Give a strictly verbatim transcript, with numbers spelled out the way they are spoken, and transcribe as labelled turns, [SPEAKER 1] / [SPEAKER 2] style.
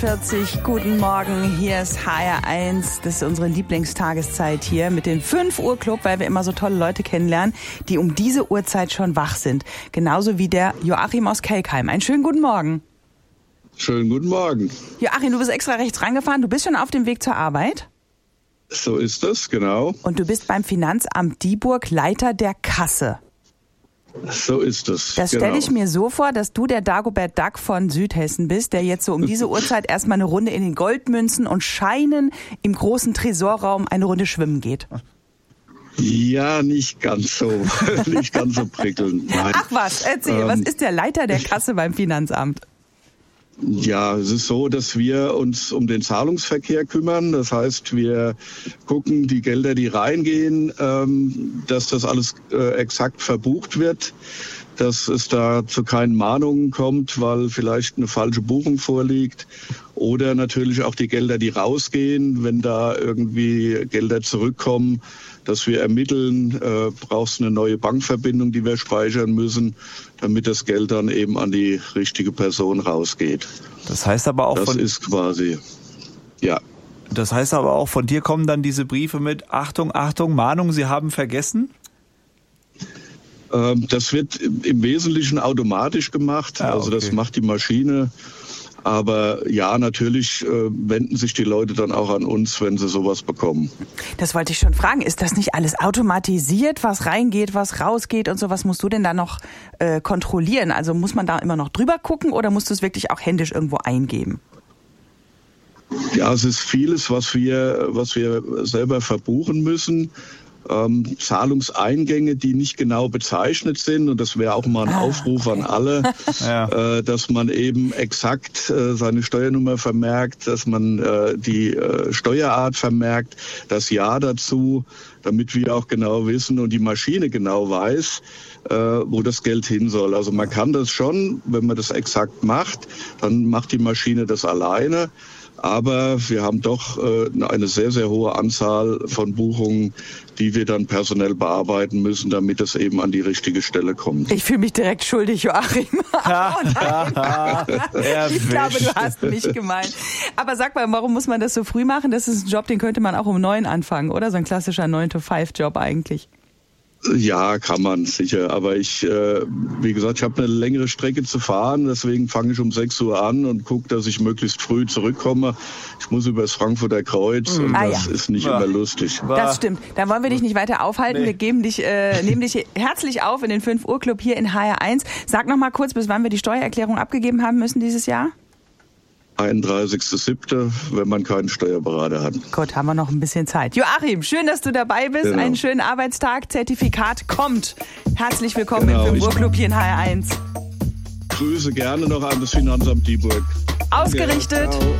[SPEAKER 1] vierzig, guten Morgen, hier ist H R eins, das ist unsere Lieblingstageszeit hier mit dem fünf Uhr Club, weil wir immer so tolle Leute kennenlernen, die um diese Uhrzeit schon wach sind. Genauso wie der Joachim aus Kelkheim. Einen schönen guten Morgen.
[SPEAKER 2] Schönen guten Morgen.
[SPEAKER 1] Joachim, du bist extra rechts rangefahren, du bist schon auf dem Weg zur Arbeit?
[SPEAKER 2] So ist es, genau.
[SPEAKER 1] Und du bist beim Finanzamt Dieburg Leiter der Kasse.
[SPEAKER 2] So ist es.
[SPEAKER 1] Das
[SPEAKER 2] genau.
[SPEAKER 1] stelle ich mir so vor, dass du der Dagobert Duck von Südhessen bist, der jetzt so um diese Uhrzeit erstmal eine Runde in den Goldmünzen und Scheinen im großen Tresorraum eine Runde schwimmen geht.
[SPEAKER 2] Ja, nicht ganz so, nicht ganz so prickelnd. Nein.
[SPEAKER 1] Ach was, erzähl, ähm, was ist der Leiter der Kasse beim Finanzamt?
[SPEAKER 2] Ja, es ist so, dass wir uns um den Zahlungsverkehr kümmern. Das heißt, wir gucken die Gelder, die reingehen, ähm, dass das alles äh, exakt verbucht wird, dass es da zu keinen Mahnungen kommt, weil vielleicht eine falsche Buchung vorliegt. Oder natürlich auch die Gelder, die rausgehen, wenn da irgendwie Gelder zurückkommen, dass wir ermitteln, äh, brauchst du eine neue Bankverbindung, die wir speichern müssen, damit das Geld dann eben an die richtige Person rausgeht.
[SPEAKER 3] Das heißt aber auch
[SPEAKER 2] das
[SPEAKER 3] von...
[SPEAKER 2] Das ist quasi, ja.
[SPEAKER 3] Das heißt aber auch, von dir kommen dann diese Briefe mit Achtung, Achtung, Mahnung, Sie haben vergessen?
[SPEAKER 2] Ähm, das wird im Wesentlichen automatisch gemacht,
[SPEAKER 3] ah,
[SPEAKER 2] also
[SPEAKER 3] okay.
[SPEAKER 2] Das macht die Maschine. Aber ja, natürlich äh, wenden sich die Leute dann auch an uns, wenn sie sowas bekommen.
[SPEAKER 1] Das wollte ich schon fragen. Ist das nicht alles automatisiert, was reingeht, was rausgeht und so? Was musst du denn da noch äh, kontrollieren? Also muss man da immer noch drüber gucken oder musst du es wirklich auch händisch irgendwo eingeben?
[SPEAKER 2] Ja, es ist vieles, was wir, was wir selber verbuchen müssen. Ähm, Zahlungseingänge, die nicht genau bezeichnet sind. Und das wäre auch mal ein ah, Aufruf okay. an alle, ja. äh, dass man eben exakt äh, seine Steuernummer vermerkt, dass man äh, die äh, Steuerart vermerkt, das Jahr dazu, damit wir auch genau wissen und die Maschine genau weiß, äh, wo das Geld hin soll. Also man kann das schon, wenn man das exakt macht, dann macht die Maschine das alleine. Aber wir haben doch äh, eine sehr, sehr hohe Anzahl von Buchungen, die wir dann personell bearbeiten müssen, damit es eben an die richtige Stelle kommt.
[SPEAKER 1] Ich fühle mich direkt schuldig, Joachim. Ich glaube, du hast mich gemeint. Aber sag mal, warum muss man das so früh machen? Das ist ein Job, den könnte man auch um neun anfangen, oder? So ein klassischer neun to five Job eigentlich.
[SPEAKER 2] Ja, kann man, sicher. Aber ich, äh, wie gesagt, ich habe eine längere Strecke zu fahren. Deswegen fange ich um sechs Uhr an und gucke, dass ich möglichst früh zurückkomme. Ich muss über das Frankfurter Kreuz und ah, das ja. ist nicht ja. immer lustig.
[SPEAKER 1] Das stimmt. Dann wollen wir dich nicht weiter aufhalten. Nee. Wir geben dich, äh, nehmen dich herzlich auf in den fünf Uhr Club hier in H R eins. Sag noch mal kurz, bis wann wir die Steuererklärung abgegeben haben müssen dieses Jahr?
[SPEAKER 2] einunddreißigster siebter wenn man keinen Steuerberater hat.
[SPEAKER 1] Gut, haben wir noch ein bisschen Zeit. Joachim, schön, dass du dabei bist. Genau. Einen schönen Arbeitstag. Zertifikat kommt. Herzlich willkommen genau, im fünf Uhr Club hier in H R eins.
[SPEAKER 2] Grüße gerne noch an das Finanzamt Dieburg.
[SPEAKER 1] Ausgerichtet.
[SPEAKER 2] Ja,